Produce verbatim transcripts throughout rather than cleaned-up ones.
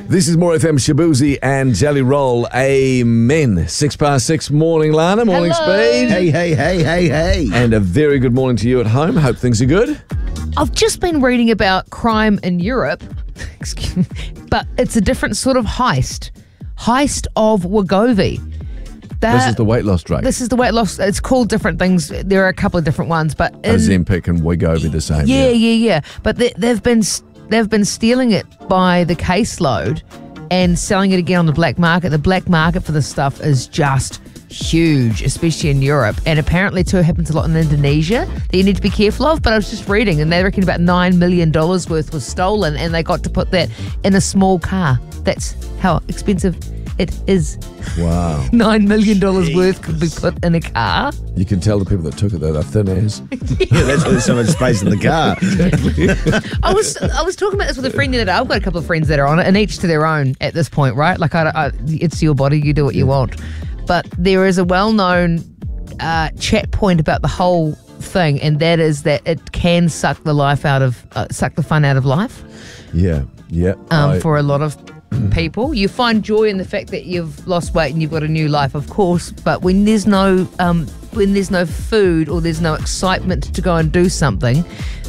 This is More F M, Shabuzi and Jelly Roll. Amen. Six past six, morning, Lana. Morning, Hello. Speed. Hey, hey, hey, hey, hey. And a very good morning to you at home. Hope things are good. I've just been reading about crime in Europe, excuse me, but it's a different sort of heist. Heist of Wegovy. That, This is the weight loss drug. This is the weight loss. It's called different things. There are a couple of different ones, but in, Ozempic and Wegovy the same. yeah, yeah, yeah. But they, they've been they've been stealing it by the caseload and selling it again on the black market. The black market for this stuff is just huge, especially in Europe. And apparently too happens a lot in Indonesia that you need to be careful of. But I was just reading and they reckon about nine million dollars worth was stolen and they got to put that in a small car. That's how expensive it is. Wow. nine million dollars worth could be put in a car. You can tell the people that took it, though, they're thin as. Yeah, that's why there's so much space in the car. I was I was talking about this with a friend the other day. I've got a couple of friends that are on it, and each to their own at this point, right? Like, I, I, it's your body, you do what you want. But there is a well-known uh, chat point about the whole thing, and that is that it can suck the life out of, uh, suck the fun out of life Yeah, yeah. um, I- for a lot of people. You find joy in the fact that you've lost weight and you've got a new life, of course, but when there's no um, when there's no food or there's no excitement to go and do something,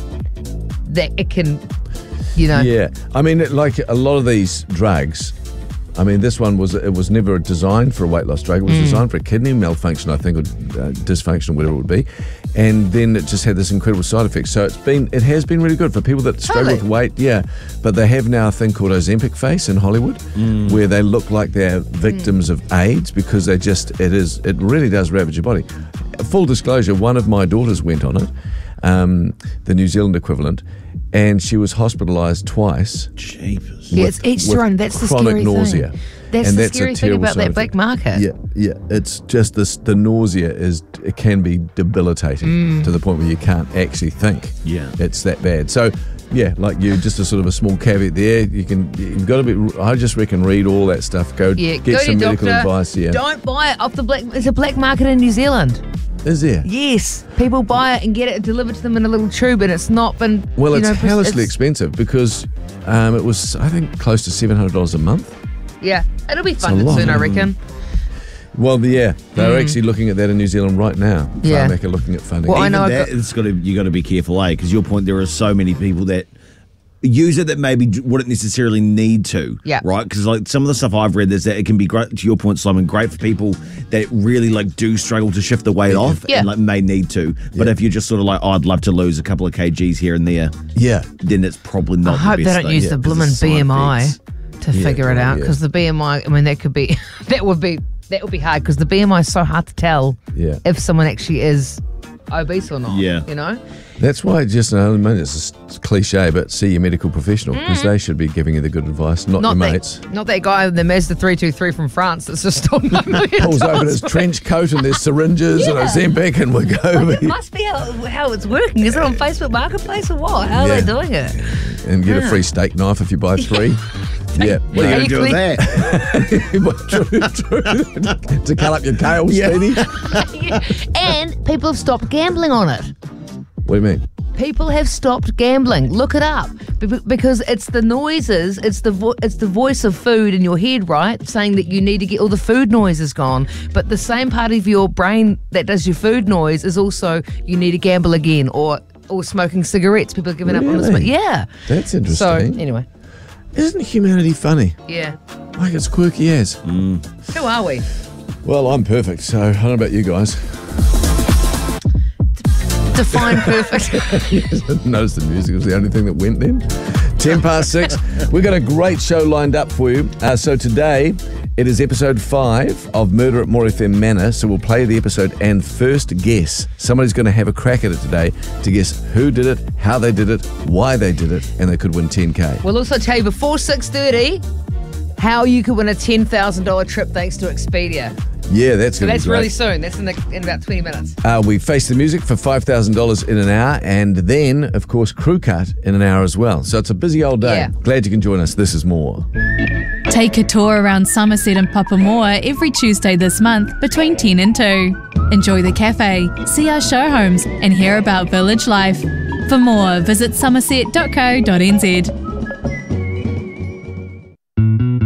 that it can, you know. Yeah, I mean, it- like a lot of these drugs, I mean, this one was it was never designed for a weight loss drug. It was Mm. designed for a kidney malfunction, I think, or uh, dysfunction, whatever it would be. And then it just had this incredible side effect. So it's been, it has been really good for people that struggle Totally. with weight. Yeah, but they have now a thing called Ozempic face in Hollywood, where they look like they're victims of AIDS because they just, it is, it really does ravage your body. Full disclosure, one of my daughters went on it, um, the New Zealand equivalent, and she was hospitalised twice. Jeepers. Yeah, with- it's each with to run. That's the chronic scary nausea. thing. That's And the that's a scary thing terrible about side that black effect. market. Yeah, yeah. It's just this. The nausea is. It can be debilitating to the point where you can't actually think. Yeah. it's that bad. So, yeah, like you, just a sort of a small caveat there. You can. You've got to be. I just reckon read all that stuff. Go Yeah, get go to some your medical doctor. advice. Yeah, Don't buy it off the black. There's a black market in New Zealand. is there? Yes, people buy it and get it delivered to them in a little tube, and it's not been. Well, you it's know, hellishly it's- expensive because um, it was, I think, close to seven hundred dollars a month. Yeah, it'll be a funded lot. soon, I reckon. Well, yeah, they're actually looking at that in New Zealand right now. Yeah. Pharmac are looking at funding. Well, it. I know Even I've that, got- it's got to, you got to be careful, eh? Because your point, there are so many people that use it that maybe d- wouldn't necessarily need to. Yeah. Right? Because like some of the stuff I've read is that it can be great, to your point, Simon, great for people that really like do struggle to shift the weight off Yeah. and like may need to. But Yeah. if you're just sort of like, oh, I'd love to lose a couple of kgs here and there, Yeah. then it's probably I not the hope they best don't thing. use Yeah, the 'cause bloomin' side B M I effects. to Yeah, figure it out, yeah. because the B M I, I mean, that could be, that would be, that would be hard, because the B M I is so hard to tell Yeah. if someone actually is obese or not. Yeah. You know? That's why just, I mean, it's a s- cliche, but see your medical professional because they should be giving you the good advice, not, your Mm. Not mates. that, not that guy in the Mazda three two three from France that's just on nine million Pulls open his dollars. trench coat and there's syringes and Yeah. Ozempic and It Wegovy must be how, how it's working. Is it on Facebook Marketplace or what? How Yeah. are they doing it? and get a Yeah. free steak knife if you buy three. Yeah. What are you going to do with Technically- that? True, true. To cut up your tail, Yeah. Speedy. And people have stopped gambling on it. What do you mean? People have stopped gambling. Look it up, Be- because it's the noises, it's the vo- it's the voice of food in your head, right? Saying that you need to get all the food noise is gone, but the same part of your brain that does your food noise is also you need to gamble again, or or smoking cigarettes. People are giving up on the smoke. Really? Yeah. That's So interesting. anyway, Isn't humanity funny? yeah. Like it's quirky as. Who are we? Well, I'm perfect, so I don't know about you guys. Define perfect. Notice the music was the only thing that went then. Ten past six. We've got a great show lined up for you. Uh, so today, it is episode five of Murder at More F M Manor. So we'll play the episode and first guess. Somebody's going to have a crack at it today to guess who did it, how they did it, why they did it, and they could win ten K. We'll also tell you before six thirty how you could win a ten thousand dollars trip thanks to Expedia. Yeah, that's So going to that's be great. really soon. That's in, the, in about twenty minutes. Uh, we face the music for five thousand dollars in an hour, and then, of course, Crew Cut in an hour as well. So it's a busy old day. Yeah. Glad you can join us. This is more. Take a tour around Somerset and Papamoa every Tuesday this month between ten and two. Enjoy the cafe, see our show homes, and hear about village life. For more, visit somerset dot co dot n z.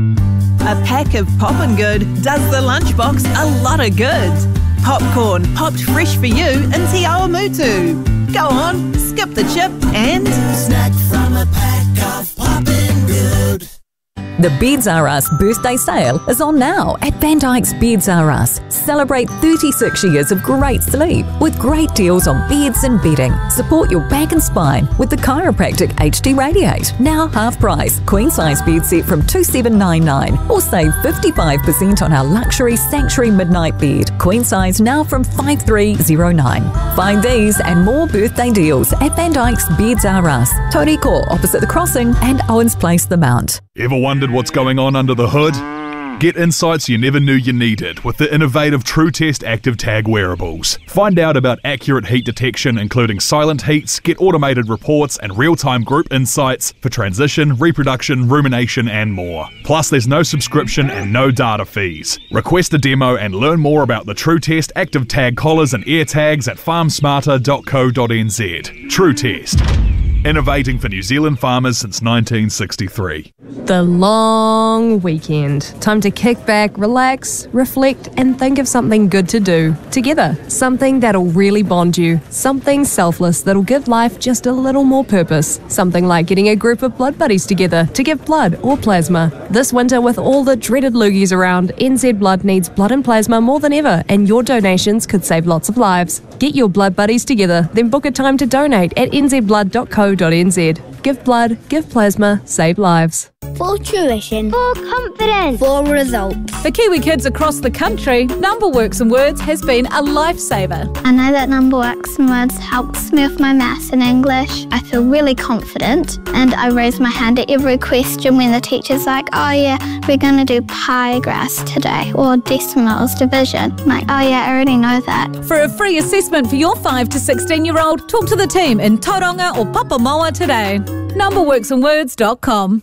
A pack of Poppin' Good does the lunchbox a lot of good. Popcorn popped fresh for you in Te Awamutu. Go on, skip the chip and snack from a pack of Poppin' Good. The Beds R Us birthday sale is on now at Van Dyke's Beds R Us. Celebrate thirty-six years of great sleep with great deals on beds and bedding. Support your back and spine with the Chiropractic H D Radiate. Now half price. Queen size bed set from two thousand seven hundred ninety-nine dollars or save fifty-five percent on our luxury Sanctuary Midnight Bed. Queen size now from five thousand three hundred nine dollars. Find these and more birthday deals at Van Dyke's Beds R Us. Toriko opposite the crossing and Owens Place, the Mount. Ever wondered what's going on under the hood? Get insights you never knew you needed with the innovative TrueTest Active Tag wearables. Find out about accurate heat detection, including silent heats, get automated reports and real-time group insights for transition, reproduction, rumination and more. Plus, there's no subscription and no data fees. Request a demo and learn more about the TrueTest Active Tag collars and ear tags at farm smarter dot co dot n z. TrueTest. Innovating for New Zealand farmers since nineteen sixty-three. The long weekend. Time to kick back, relax, reflect, and think of something good to do together. Something that'll really bond you. Something selfless that'll give life just a little more purpose. Something like getting a group of blood buddies together to give blood or plasma. This winter, with all the dreaded loogies around, N Z Blood needs blood and plasma more than ever, and your donations could save lots of lives. Get your blood buddies together, then book a time to donate at n z blood dot co dot n z. Give blood, give plasma, save lives. For tuition. For confidence. For results. For Kiwi kids across the country, Numberworks and Words has been a lifesaver. I know that Numberworks and Words helps me with my maths and English. I feel really confident and I raise my hand at every question when the teacher's like, oh yeah, we're going to do pi graphs today or decimals, division. I'm like, oh yeah, I already know that. For a free assessment for your five to sixteen year old, talk to the team in Tauranga or Papamoa today. Numberworks and Words dot com.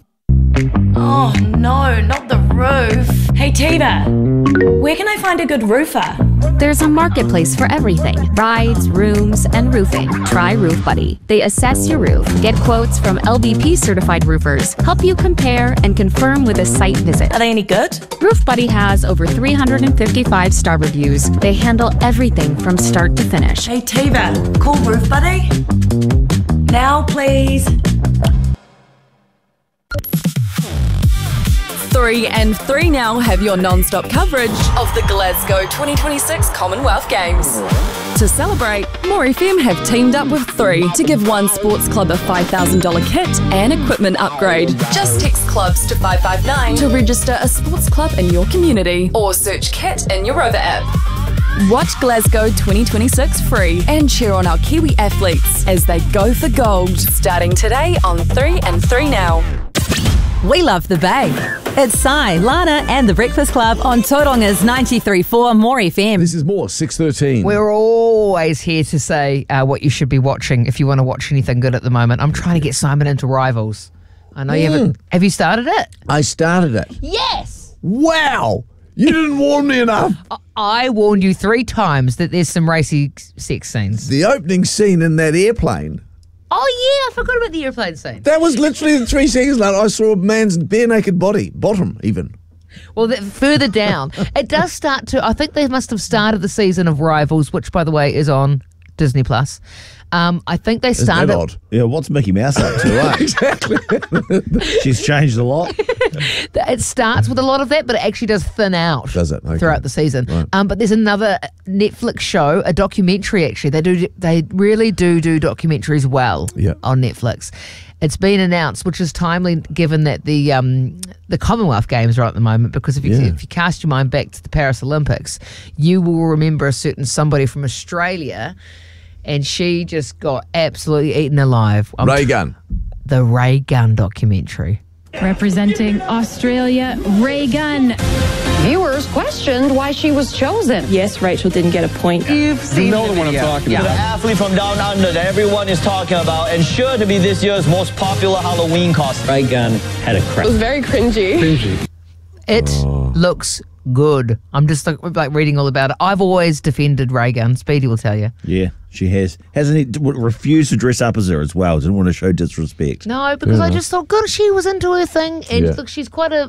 Oh no, not the roof. Hey Tiva, where can I find a good roofer? There's a marketplace for everything. Rides, rooms, and roofing. Try Roof Buddy. They assess your roof, get quotes from L B P certified roofers, help you compare and confirm with a site visit. Are they any good? Roof Buddy has over three hundred fifty-five star reviews. They handle everything from start to finish. Hey Tiva, call Roof Buddy. Now please. Three and Three Now have your non-stop coverage of the Glasgow twenty twenty-six Commonwealth Games. To celebrate, More F M have teamed up with Three to give one sports club a five thousand dollars kit and equipment upgrade. Just text clubs to five five nine to register a sports club in your community or search kit in your Rover app. Watch Glasgow twenty twenty-six free and cheer on our Kiwi athletes as they go for gold. Starting today on Three and Three Now. We love the Bay. It's Sai, Lana and The Breakfast Club on Tauranga's ninety-three point four More F M. This is more, six thirteen. We're always here to say uh, what you should be watching if you want to watch anything good at the moment. I'm trying to get Simon into Rivals. I know mm. you haven't. Have you started it? I started it. Yes. Wow. You didn't warn me enough. I warned you three times that there's some racy sex scenes. The opening scene in that airplane. Oh, yeah, I forgot about the airplane scene. That was literally the three seconds later I saw a man's bare naked body, bottom even. Well, the, further down, it does start to, I think they must have started the season of Rivals, which, by the way, is on Disney Plus. Um, I think they started. Isn't that odd? Yeah, what's Mickey Mouse up to? Eh? Exactly. She's changed a lot. It starts with a lot of that, but it actually does thin out. Does it? Okay. Throughout the season. Right. Um, but there's another Netflix show, a documentary. Actually, they do. They really do do documentaries well yeah. on Netflix. It's been announced, which is timely given that the um, the Commonwealth Games are at the moment, because if you, Yeah. if you cast your mind back to the Paris Olympics, you will remember a certain somebody from Australia, and she just got absolutely eaten alive. I'm Ray tr- Gunn. The Ray Gunn documentary. Representing Australia, Ray Gunn. Viewers questioned why she was chosen. Yes, Rachel didn't get a point. You've seen you know the, the one I'm talking yeah. about. The athlete from down under that everyone is talking about and sure to be this year's most popular Halloween costume. Ray Gunn had a crack. It was very cringy. Cringy. It Oh. looks good. I'm just like, like reading all about it. I've always defended Ray Gunn. Speedy will tell you. Yeah, she has. Hasn't he d- refused to dress up as her as well? Didn't want to show disrespect. No, because Fair I enough. just thought, good, she was into her thing. And Yeah. look, she's quite a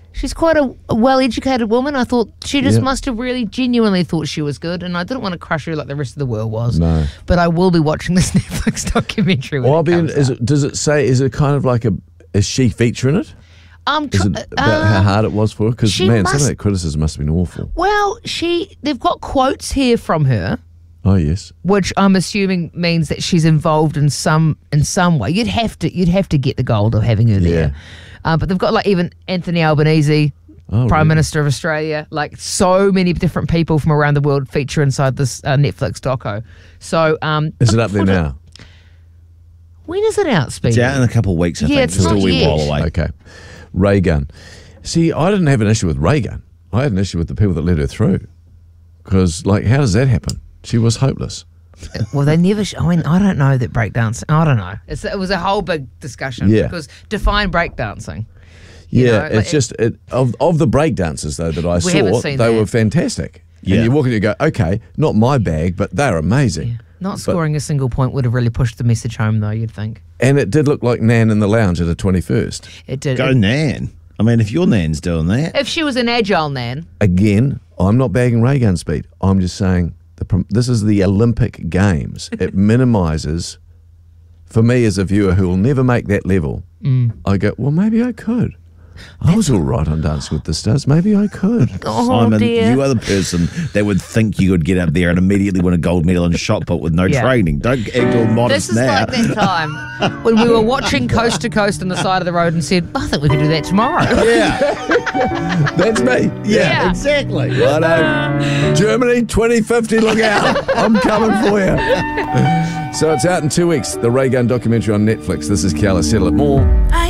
She's quite a, a well-educated woman. I thought she just Yeah. must have really genuinely thought she was good, and I didn't want to crush her like the rest of the world was. No. But I will be watching this Netflix documentary when Well, I'll it be in, comes is out. it, does it say, is it kind of like a, is she featuring it? Um, Is tr- it about how uh, hard it was for her? Because, she man, some of must- that criticism must have been awful. Well, she they've got quotes here from her, Oh, yes. which I'm assuming means that she's involved in some in some way. You'd have to you'd have to get the gold of having her there. Uh, but they've got like even Anthony Albanese, Oh, Prime really? Minister of Australia, like so many different people from around the world feature inside this uh, Netflix doco. So um, Is it up there now? when is it out, Speedy? It's out in a couple of weeks, I Yeah, think. it's Still not a wee yet. while away. Okay. Ray Gun. See, I didn't have an issue with Ray Gun. I had an issue with the people that let her through. Because, like, how does that happen? She was hopeless. Well, they never. Sh- I mean, I don't know that breakdancing. I don't know. It's, it was a whole big discussion. Yeah. Because define breakdancing. You Yeah, know, it's like- just it, of of the break dancers though that I We haven't saw, seen they that. were fantastic. Yeah. And you walk in and you go, okay, not my bag, but they're amazing. Not But- scoring a single point would have really pushed the message home, though. You'd think And it did look like Nan in the lounge at a twenty-first. it did. Go It- Nan. I mean, if your Nan's doing that. if she was an agile Nan, Again, I'm not bagging Ray Gun speed. I'm just saying the prom- this is the Olympic Games. It minimises, for me as a viewer who will never make that level, Mm. I go, well, maybe I could. I was all right on Dancing with the Stars. Maybe I could. Oh, Simon, dear. you are the person that would think you could get up there and immediately win a gold medal in shot put with no Yeah. training. Don't act all modest this is now. like that time when we were watching Coast to Coast on the side of the road and said, I think we could do that tomorrow. Yeah. That's me. Yeah, Yeah. exactly. Righto. Germany twenty fifty, look out. I'm coming for you. So it's out in two weeks, the Ray Gun documentary on Netflix. This is Kiala. Settle it more. I